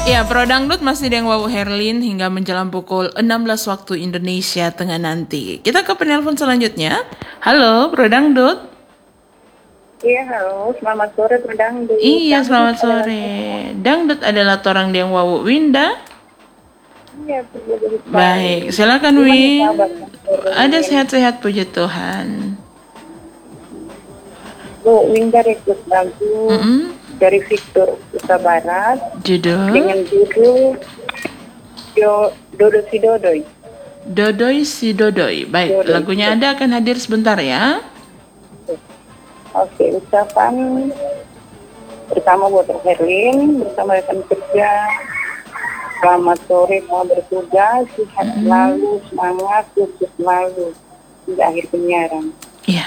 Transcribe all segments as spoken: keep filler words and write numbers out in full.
Ya, Pro Dangdut masih dengan Wawu Herlin hingga menjelang pukul enam belas waktu Indonesia Tengah nanti. Kita ke penelpon selanjutnya. Halo, Pro Dangdut. Iya, halo. Selamat sore, Pro Dangdut. Iya, Dangdut selamat adalah sore. Dangdut adalah torang yang Wawu Winda. Iya, betul Baik, sekali. silakan Gimana Win. kabarnya, Ada Win? sehat-sehat, puji Tuhan. Bu, Winda rekrut lagu Mm-mm. dari Victor Huta Barat Judul dengan judul Do, Dodo Si Dodoy. Dodoi si Dodoi. Baik, Dodoy. lagunya Anda akan hadir sebentar ya. Oke, ucapan pertama buat Herlin bersama rekan kerja. Selamat sore, mau bertugas, sehat Mm-mm. selalu, semangat, sukses selalu hingga akhir penyiaran. Iya.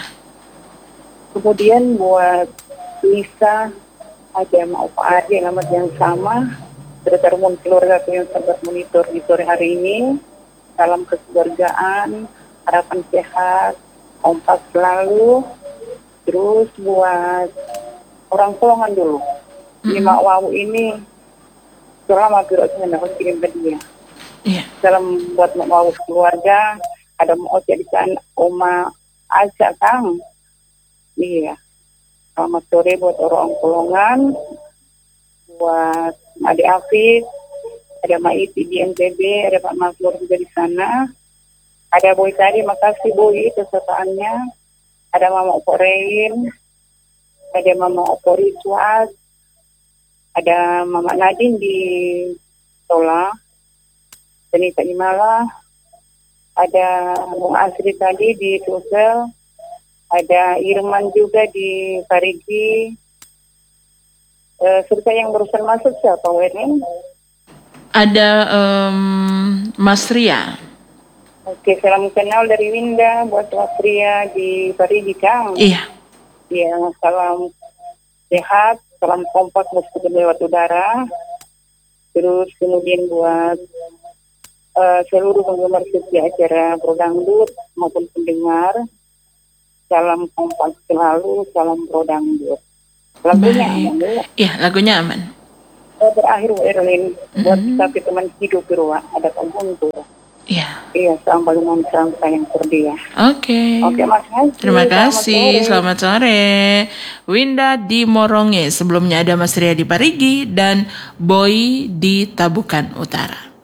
Kemudian buat Lisa, ada mau Pak Ardi, alamat yang sama. Bertermun keluarga yang sempat monitor di sore hari ini. Salam kekeluargaan, harapan sehat, kompak selalu. Terus buat orang Kolongan dulu. Ini Mak Wawu ini, selama biroknya aku kirim ke dia. Iya. Salam buat Mak Wawu keluarga, ada mau Oce di sana, Oma Aja Kang. Iya. Selamat sore buat orang Kolongan, buat Ade Afif, ada Mak Iti di N T B, ada Pak Mazlur juga di sana, ada Boy tadi, makasih Boy kesertaannya, ada Mama Opo Rein, ada Mama Opo Ritual, ada Mama Nadine di Tola, Denita Imala, ada Bung Asri tadi di Tusel, ada Irman juga di Parigi. Uh, serta yang barusan masuk siapa, Werin? Ada um, Mas Ria. Oke, salam kenal dari Winda buat Mas Ria di Parigi, Kang. Iya. Ya, salam sehat, salam kompak meskipun lewat udara. Terus kemudian buat uh, seluruh penggemar setiap acara Pro Dangdut maupun pendengar. Salam kompak selalu, salam Pro Dangdut. Lagunya aman ya? Iya, lagunya aman. Oh, terakhir Erlin buat Mm-hmm. tapi teman hidup di ruang ada Ubuntu. Iya. Iya, sampai mengucapkan sayang terdia. Oke. Oke, makasih. Terima kasih. Selamat Selamat sore. Winda di Moronge. Sebelumnya ada Mas Ria di Parigi dan Boy di Tabukan Utara.